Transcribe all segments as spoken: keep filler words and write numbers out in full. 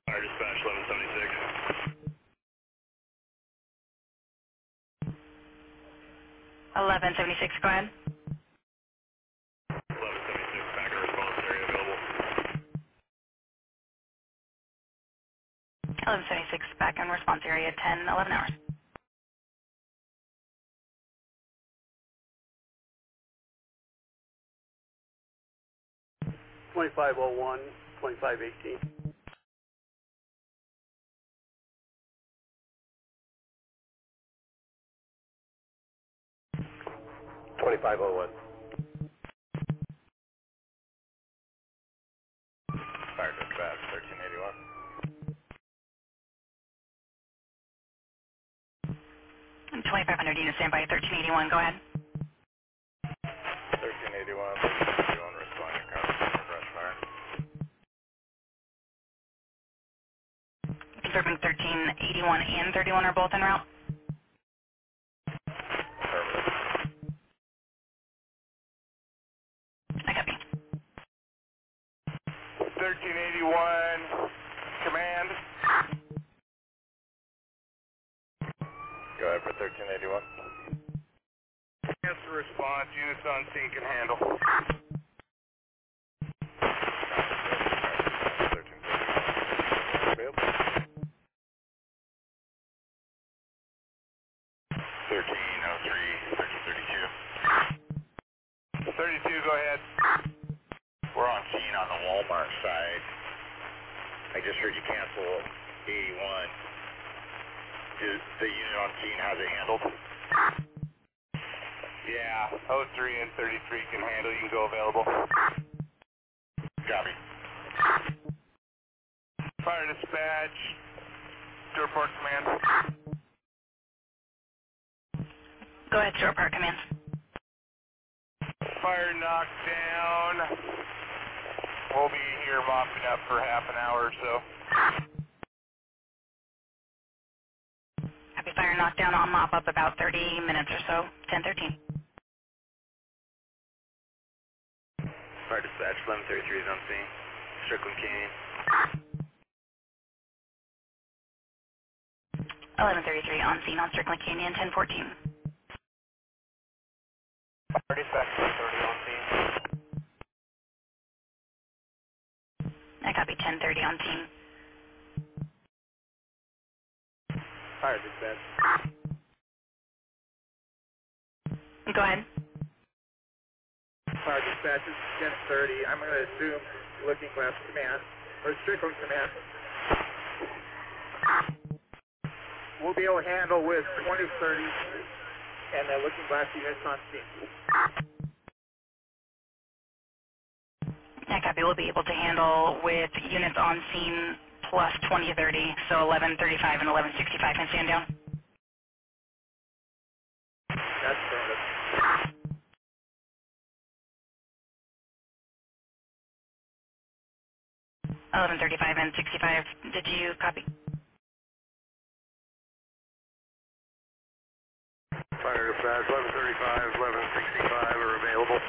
Fire dispatch eleven seventy-six. eleven seventy-six, go ahead. eleven seventy-six, packet response area available. eleven seventy-six, back in response area, ten eleven hours. twenty-five oh one, twenty-five eighteen. twenty-five oh one. Fire dispatch thirteen eighty-one. twenty-five hundred units standby, thirteen eighty-one, go ahead. thirteen eighty-one, thirteen eighty-one, responding current brush fire. Confirming thirteen eighty-one and thirty-one are both en route. Affirmative. I copy. thirteen eighty-one, command. Go ahead for thirteen eighty-one. Answer response, units on scene can handle. thirteen oh three, thirteen thirty-two. thirty-two, go ahead. We're on scene on the Walmart side. I just heard you cancel eighty-one. Is the unit on scene, how's it handled? Yeah, oh three and thirty-three can handle. You can go available. Copy. Fire dispatch, Stewart Park Command. Go ahead, Stewart Park Command. Fire knocked down. We'll be here mopping up for half an hour or so. Happy fire knockdown, I'll mop up about thirty minutes or so, ten thirteen. Fire dispatch, eleven thirty-three is on scene. Strickland Canyon. eleven thirty-three on scene on Strickland Canyon, ten fourteen. Fire dispatch, ten thirty on scene. I copy, ten thirty on scene. Fire dispatch. Go ahead. Fire dispatch is ten thirty. I'm going to assume Looking Glass Command, or Strickland Command. We'll be able to handle with twenty thirty and the Looking Glass units on scene. I copy, we'll be able to handle with units on scene plus twenty thirty, so eleven thirty-five and eleven sixty-five can stand down. That's perfect. eleven thirty-five and sixty-five, did you copy? Fire dispatch, eleven thirty-five, eleven sixty-five are available.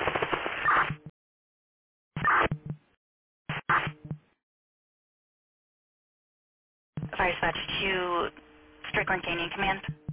Fire dispatch to Strickland Canyon Command.